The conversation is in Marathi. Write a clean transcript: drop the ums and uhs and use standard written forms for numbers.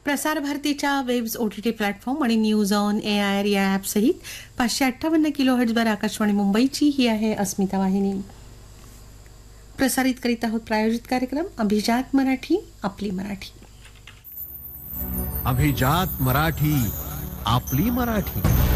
प्रसार भारतीच्या वेब्स OTT प्लॅटफॉर्म आणि न्यूज ऑन AIR या ॲपसहित 558 किलोहर्ट्झवर आकाशवाणी मुंबईची ही आहे अस्मिता वाहिनी. प्रसारित करीत आहोत प्रायोजित कार्यक्रम अभिजात मराठी आपली मराठी. अभिजात मराठी आपली मराठी.